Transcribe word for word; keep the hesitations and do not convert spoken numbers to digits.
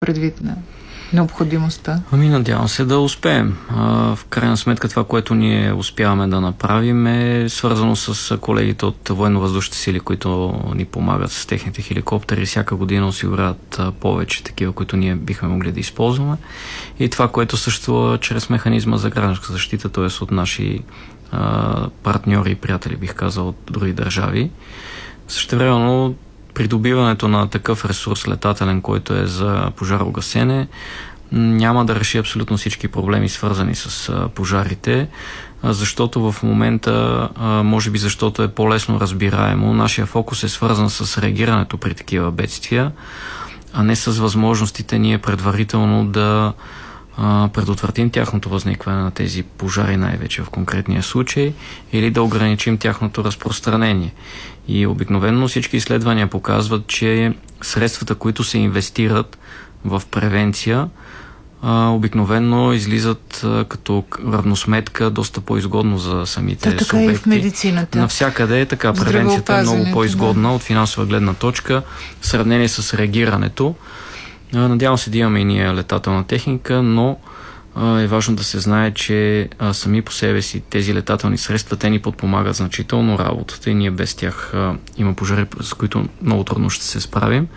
предвид на необходимостта? Ами, надявам се да успеем. А, в крайна сметка това, което ние успяваме да направим, е свързано с колегите от военно-въздушните сили, които ни помагат с техните хеликоптери. Всяка година осигуряват повече такива, които ние бихме могли да използваме. И това, което съществува чрез механизма за гражданска защита, т.е. от наши а, партньори и приятели, бих казал, от други държави. Същевременно придобиването на такъв ресурс летателен, който е за пожарогасене, няма да реши абсолютно всички проблеми, свързани с пожарите, защото в момента, може би защото е по-лесно разбираемо, нашия фокус е свързан с реагирането при такива бедствия, а не с възможностите ние предварително да предотвратим тяхното възникване на тези пожари, най-вече в конкретния случай, или да ограничим тяхното разпространение. И обикновено всички изследвания показват, че средствата, които се инвестират в превенция, обикновено излизат като равносметка доста по-изгодно за самите да, субекти. Така и в медицината. Навсякъде е така. Превенцията е много по-изгодна, да, от финансова гледна точка в сравнение с реагирането. Надявам се да имаме и ние летателна техника, но е важно да се знае, че сами по себе си тези летателни средства, те ни подпомагат значително работата и ние без тях има пожари, с които много трудно ще се справим.